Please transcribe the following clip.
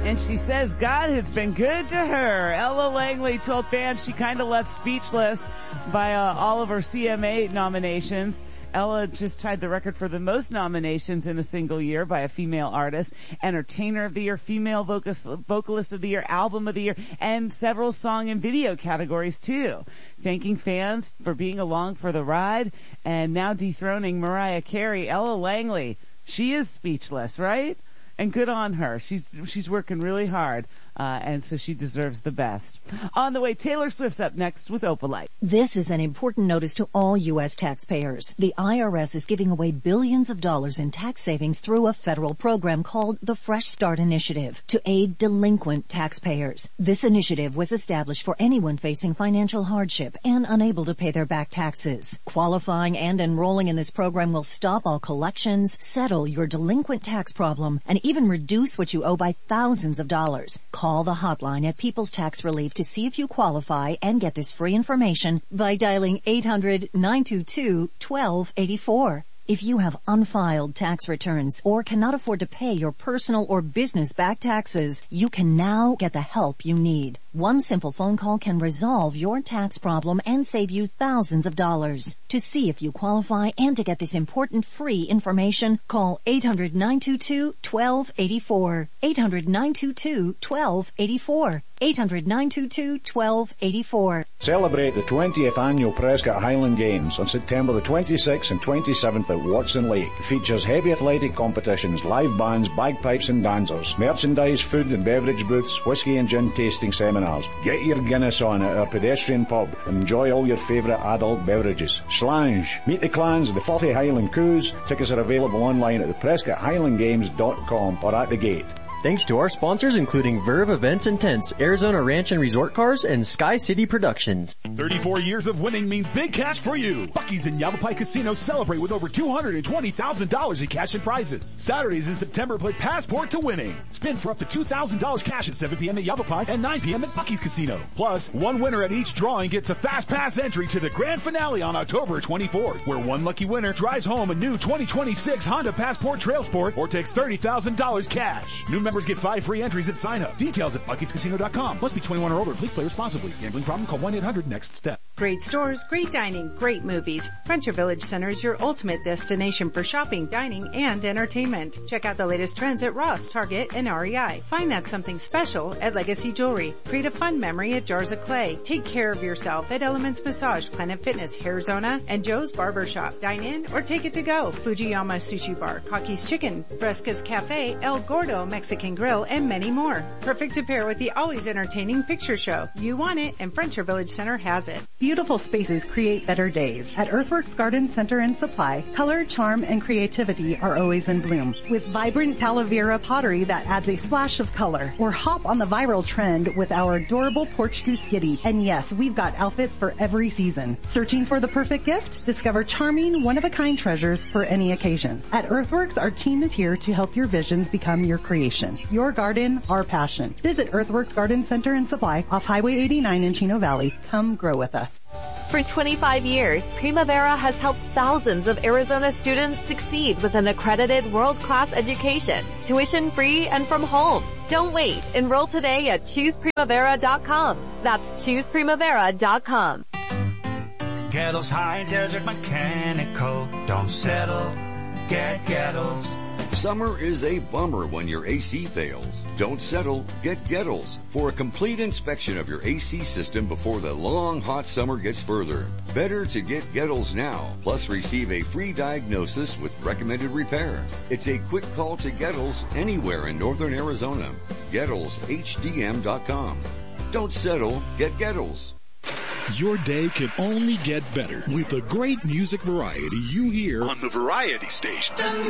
And she says God has been good to her. Ella Langley told fans she kind of left speechless by all of her CMA nominations. Ella just tied the record for the most nominations in a single year by a female artist. Entertainer of the Year, Female Vocalist of the Year, Album of the Year, and several song and video categories too. Thanking fans for being along for the ride and now dethroning Mariah Carey. Ella Langley, she is speechless, right? And good on her. She's working really hard. And so she deserves the best. On the way, Taylor Swift's up next with Opalite. This is an important notice to all U.S. taxpayers. The IRS is giving away billions of dollars in tax savings through a federal program called the Fresh Start Initiative to aid delinquent taxpayers. This initiative was established for anyone facing financial hardship and unable to pay their back taxes. Qualifying and enrolling in this program will stop all collections, settle your delinquent tax problem, and even reduce what you owe by thousands of dollars. Call the hotline at People's Tax Relief to see if you qualify and get this free information by dialing 800-922-1284. If you have unfiled tax returns or cannot afford to pay your personal or business back taxes, you can now get the help you need. One simple phone call can resolve your tax problem and save you thousands of dollars. To see if you qualify and to get this important free information, call 800-922-1284. 800-922-1284. 800-922-1284. Celebrate the 20th Annual Prescott Highland Games on September the 26th and 27th at Watson Lake. It features heavy athletic competitions, live bands, bagpipes and dancers, merchandise, food and beverage booths, whiskey and gin tasting seminars. Get your Guinness on at our pedestrian pub and enjoy all your favourite adult beverages. Slange. Meet the clans of the 40 Highland Coups. Tickets are available online at theprescotthighlandgames.com or at the gate. Thanks to our sponsors including Verve Events and Tents, Arizona Ranch and Resort Cars, and Sky City Productions. 34 years of winning means big cash for you. Buc-ee's and Yavapai Casino celebrate with over $220,000 in cash and prizes. Saturdays in September play Passport to Winning. Spin for up to $2,000 cash at 7 p.m. at Yavapai and 9 p.m. at Buc-ee's Casino. Plus, one winner at each drawing gets a Fast Pass entry to the grand finale on October 24th, where one lucky winner drives home a new 2026 Honda Passport Trail Sport or takes $30,000 cash. New members get 5 free entries at sign up. Details at buckiescasino.com. Must be 21 or older. Please play responsibly. Gambling problem? Call 1-800-NEXT-STEP. Great stores, great dining, great movies. Frontier Village Center is your ultimate destination for shopping, dining, and entertainment. Check out the latest trends at Ross, Target, and REI. Find that something special at Legacy Jewelry. Create a fun memory at Jars of Clay. Take care of yourself at Elements Massage, Planet Fitness, Hairzona, and Joe's Barbershop. Dine in or take it to go. Fujiyama Sushi Bar, Kaki's Chicken, Fresca's Cafe, El Gordo Mexican Grill, and many more. Perfect to pair with the always entertaining picture show. You want it, and Frontier Village Center has it. Beautiful spaces create better days. At Earthworks Garden Center and Supply, color, charm, and creativity are always in bloom. With vibrant Talavera pottery that adds a splash of color. Or hop on the viral trend with our adorable Porch Goose Kitty. And yes, we've got outfits for every season. Searching for the perfect gift? Discover charming, one-of-a-kind treasures for any occasion. At Earthworks, our team is here to help your visions become your creation. Your garden, our passion. Visit Earthworks Garden Center and Supply off Highway 89 in Chino Valley. Come grow with us. For 25 years, Primavera has helped thousands of Arizona students succeed with an accredited world-class education, tuition-free and from home. Don't wait. Enroll today at ChoosePrimavera.com. That's ChoosePrimavera.com. Gettles High Desert Mechanical. Don't settle. Get Gettles. Summer is a bummer when your AC fails. Don't settle, get Gettles for a complete inspection of your AC system before the long hot summer gets further. Better to get Gettles now, plus receive a free diagnosis with recommended repair. It's a quick call to Gettles anywhere in northern Arizona. GettlesHDM.com. Don't settle, get Gettles. Your day can only get better with the great music variety you hear on the Variety Station.